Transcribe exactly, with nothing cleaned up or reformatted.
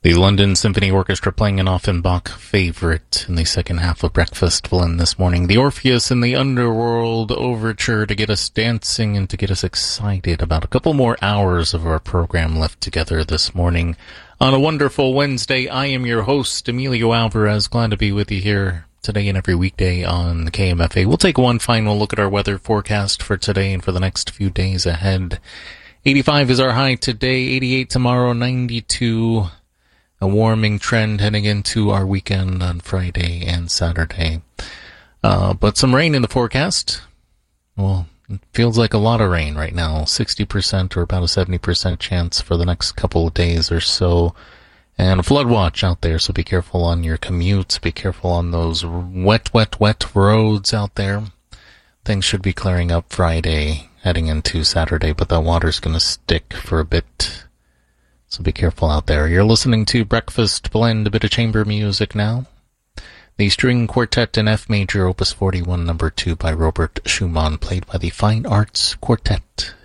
The London Symphony Orchestra playing an Offenbach favorite in the second half of Breakfast Blend this morning. The Orpheus in the Underworld Overture to get us dancing and to get us excited about a couple more hours of our program left together this morning. On a wonderful Wednesday, I am your host, Emilio Alvarez. Glad to be with you here today and every weekday on the K M F A. We'll take one final look at our weather forecast for today and for the next few days ahead. eighty-five is our high today, eighty-eight tomorrow, ninety-two. A warming trend heading into our weekend on Friday and Saturday. Uh, but some rain in the forecast. Well, it feels like a lot of rain right now. sixty percent or about a seventy percent chance for the next couple of days or so. And a flood watch out there, so be careful on your commutes. Be careful on those wet, wet, wet roads out there. Things should be clearing up Friday heading into Saturday, but that water's going to stick for a bit. So be careful out there. You're listening to Breakfast Blend, a bit of chamber music now. The String Quartet in F Major, Opus forty-one, number two by Robert Schumann, played by the Fine Arts Quartet.